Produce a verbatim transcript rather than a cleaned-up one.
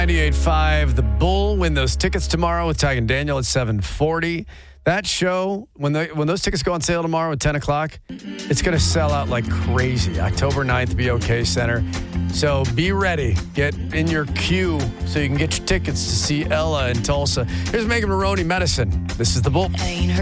ninety-eight point five, The Bull. Win those tickets tomorrow with Ty and Daniel at seven forty. That show, when the, when those tickets go on sale tomorrow at ten o'clock, it's going to sell out like crazy. October ninth, B O K Center. So be ready. Get in your queue so you can get your tickets to see Ella in Tulsa. Here's Megan Maroney, Medicine. This is The Bull.